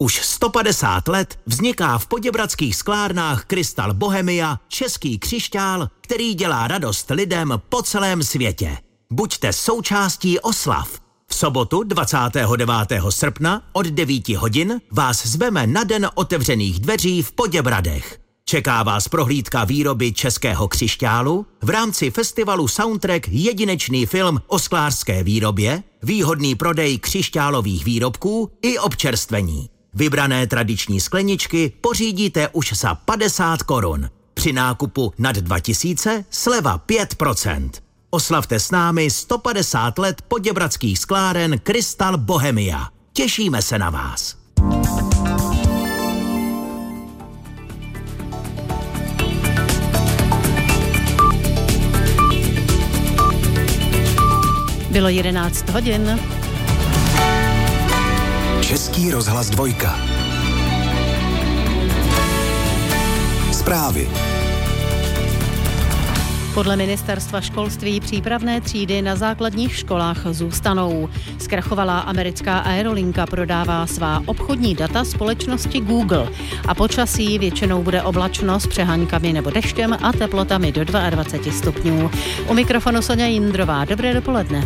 Už 150 let vzniká v poděbradských sklárnách Krystal Bohemia český křišťál, který dělá radost lidem po celém světě. Buďte součástí oslav. V sobotu 29. srpna od 9 hodin vás zveme na den otevřených dveří v Poděbradech. Čeká vás prohlídka výroby českého křišťálu, v rámci festivalu Soundtrack jedinečný film o sklářské výrobě, výhodný prodej křišťálových výrobků i občerstvení. Vybrané tradiční skleničky pořídíte už za 50 korun. Při nákupu nad 2000 sleva 5%. Oslavte s námi 150 let poděbradských skláren Krystal Bohemia. Těšíme se na vás. Bylo 11 hodin. Český rozhlas 2. Zprávy. Podle ministerstva školství přípravné třídy na základních školách zůstanou. Zkrachovalá americká aerolinka prodává svá obchodní data společnosti Google. A počasí většinou bude oblačno s přeháňkami nebo deštěm a teplotami do 22 stupňů. U mikrofonu Soňa Jindrová. Dobré dopoledne.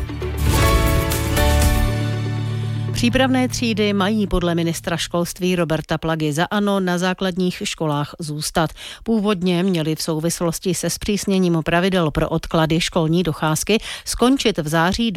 Přípravné třídy mají podle ministra školství Roberta Plagy za ANO na základních školách zůstat. Původně měly v souvislosti se zpřísněním pravidel pro odklady školní docházky skončit v září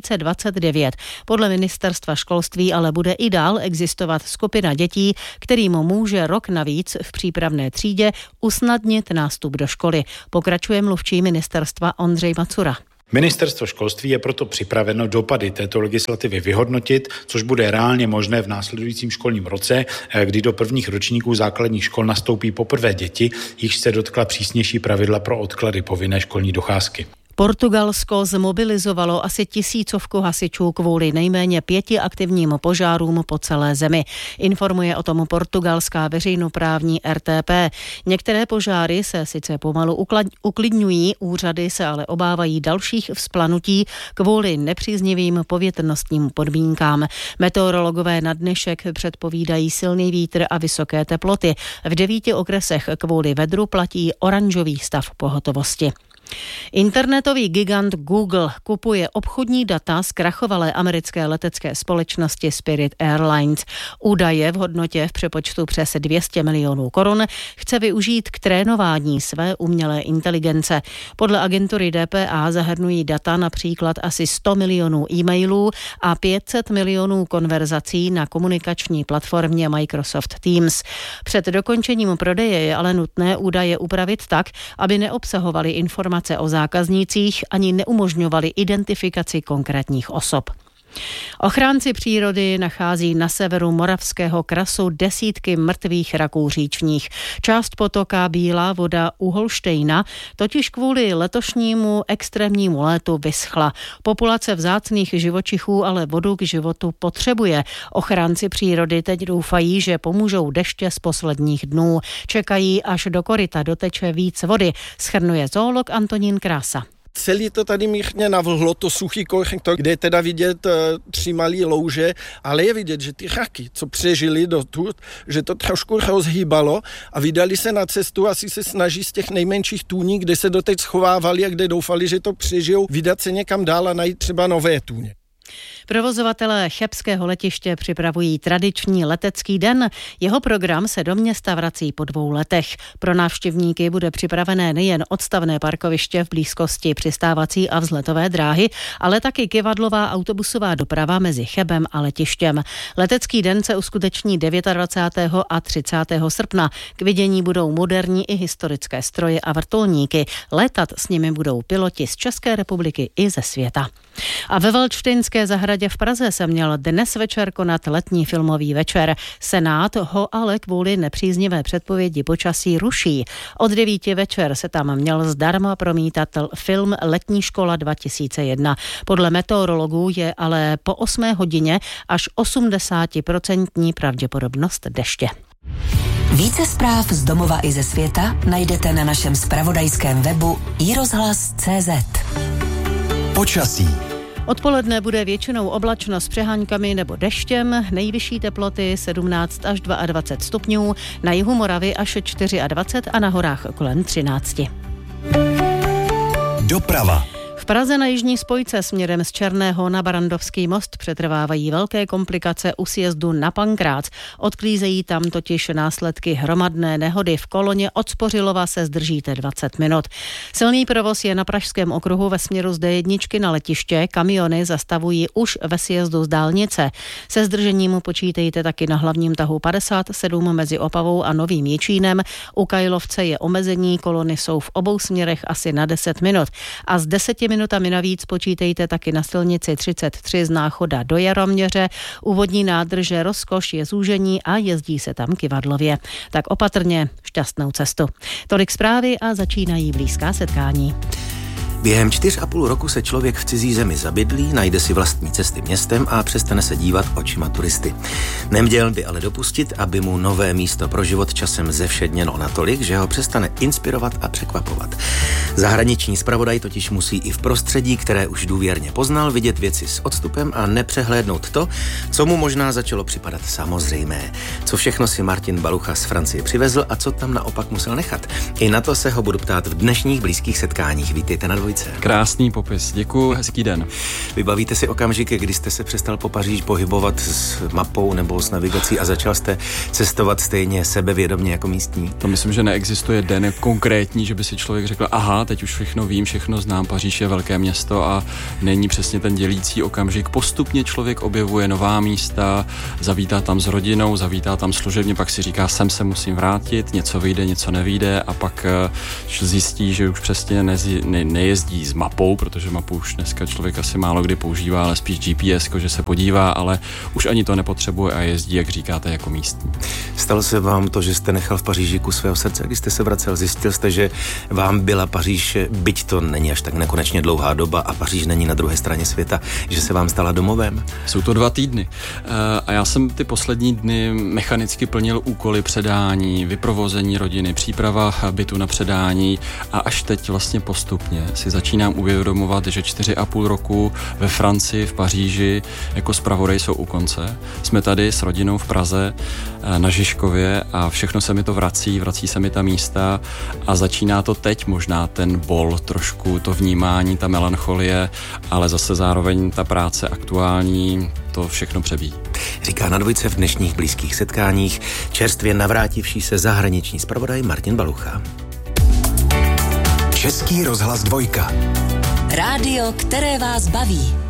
2029. Podle ministerstva školství ale bude i dál existovat skupina dětí, kterým může rok navíc v přípravné třídě usnadnit nástup do školy. Pokračuje mluvčí ministerstva Ondřej Macura. Ministerstvo školství je proto připraveno dopady této legislativy vyhodnotit, což bude reálně možné v následujícím školním roce, kdy do prvních ročníků základních škol nastoupí poprvé děti, jichž se dotkla přísnější pravidla pro odklady povinné školní docházky. Portugalsko zmobilizovalo asi 1000 hasičů kvůli nejméně 5 aktivním požárům po celé zemi. Informuje o tom portugalská veřejnoprávní RTP. Některé požáry se sice pomalu uklidňují, úřady se ale obávají dalších vzplanutí kvůli nepříznivým povětrnostním podmínkám. Meteorologové na dnešek předpovídají silný vítr a vysoké teploty. V 9 okresech kvůli vedru platí oranžový stav pohotovosti. Internetový gigant Google kupuje obchodní data zkrachovalé americké letecké společnosti Spirit Airlines. Údaje v hodnotě v přepočtu přes 200 milionů korun chce využít k trénování své umělé inteligence. Podle agentury DPA zahrnují data například asi 100 milionů e-mailů a 500 milionů konverzací na komunikační platformě Microsoft Teams. Před dokončením prodeje je ale nutné údaje upravit tak, aby neobsahovaly informace o zákaznících ani neumožňovaly identifikaci konkrétních osob. Ochránci přírody nachází na severu Moravského krasu desítky mrtvých raků říčních. Část potoka Bílá voda u Holštejna totiž kvůli letošnímu extrémnímu létu vyschla. Populace vzácných živočichů ale vodu k životu potřebuje. Ochránci přírody teď doufají, že pomůžou deště z posledních dnů. Čekají, až do koryta doteče víc vody, shrnuje zoolog Antonín Krása. Celý to tady míchně navlhlo, to suchý koryto, kde je teda vidět 3 malý louže, ale je vidět, že ty raky, co přežili dotud, že to trošku rozhýbalo a vydali se na cestu, asi se snaží z těch nejmenších tůní, kde se doteď schovávali a kde doufali, že to přežijou, vydat se někam dál a najít třeba nové tůně. Provozovatelé chebského letiště připravují tradiční letecký den. Jeho program se do města vrací po 2 letech. Pro návštěvníky bude připravené nejen odstavné parkoviště v blízkosti přistávací a vzletové dráhy, ale taky kyvadlová autobusová doprava mezi Chebem a letištěm. Letecký den se uskuteční 29. a 30. srpna. K vidění budou moderní i historické stroje a vrtulníky. Létat s nimi budou piloti z České republiky i ze světa. A ve Valdštejnské zahradě v Praze se měl dnes večer konat letní filmový večer. Senát ho ale kvůli nepříznivé předpovědi počasí ruší. Od 9 večer se tam měl zdarma promítat film Letní škola 2001. Podle meteorologů je ale po 8 hodině až 80% pravděpodobnost deště. Více zpráv z domova i ze světa najdete na našem zpravodajském webu iRozhlas.cz. Počasí. Odpoledne bude většinou oblačno s přeháňkami nebo deštěm, nejvyšší teploty 17 až 22 stupňů, na jihu Moravy až 24 a na horách kolem 13. Doprava. V Praze na jižní spojce směrem z Černého na Barandovský most přetrvávají velké komplikace u sjezdu na Pankrác. Odklízejí tam totiž následky hromadné nehody. V koloně od Spořilova se zdržíte 20 minut. Silný provoz je na Pražském okruhu ve směru z D1 na letiště. Kamiony zastavují už ve sjezdu z dálnice. Se zdržením počítejte taky na hlavním tahu 57 mezi Opavou a Novým Jičínem. U Kajlovce je omezení, kolony jsou v obou směrech asi na 10 minut. A z 10 minutami navíc počítejte taky na silnici 33 z Náchoda do Jaroměře. U vodní nádrže Rozkoš je zúžení a jezdí se tam kyvadlově. Tak opatrně, šťastnou cestu. Tolik zprávy a začínají blízká setkání. Během 4,5 roku se člověk v cizí zemi zabydlí, najde si vlastní cesty městem a přestane se dívat očima turisty. Neměl by ale dopustit, aby mu nové místo pro život časem zevšedněno natolik, že ho přestane inspirovat a překvapovat. Zahraniční zpravodaj totiž musí i v prostředí, které už důvěrně poznal, vidět věci s odstupem a nepřehlédnout to, co mu možná začalo připadat samozřejmé. Co všechno si Martin Balucha z Francie přivezl a co tam naopak musel nechat. I na to se ho budu ptát v dnešních blízkých setkáních. Vítejte na Dvojce. Krásný popis, děkuju, hezký den. Vybavíte si okamžik, kdy jste se přestal po Paříži pohybovat s mapou nebo s navigací a začal jste cestovat stejně sebevědomně jako místní? To myslím, že neexistuje den konkrétní, že by si člověk řekl, aha, teď už všechno vím, všechno znám, Paříž je velké město a není přesně ten dělící okamžik. Postupně člověk objevuje nová místa, zavítá tam s rodinou, zavítá tam služebně, pak si říká, sem se musím vrátit, něco vyjde, něco nevyjde a pak zjistí, že už přesně nejezdí s mapou, protože mapu už dneska člověk asi málo kdy používá, ale spíš GPS, že se podívá, ale už ani to nepotřebuje a jezdí, jak říkáte, jako místní. Stalo se vám to, že jste nechal v Paříži kus svého srdce, když jste se vracel, zjistil jste, že vám byla Paříž, byť to není až tak nekonečně dlouhá doba a Paříž není na druhé straně světa, že se vám stala domovem? Jsou to 2 týdny a já jsem ty poslední dny mechanicky plnil úkoly předání, vyprovození rodiny, příprava bytu na předání a až teď vlastně postupně si začínám uvědomovat, že 4,5 roku ve Francii, v Paříži jako zpravodaj jsou u konce. Jsme tady s rodinou v Praze na Žižkově a všechno se mi to vrací se mi ta místa a začíná to teď možná ten bol, trošku to vnímání, ta melancholie, ale zase zároveň ta práce aktuální, to všechno přebíjí. Říká na Dvojce v dnešních blízkých setkáních čerstvě navrátivší se zahraniční zpravodaj Martin Balucha. Český rozhlas 2. Rádio, které vás baví.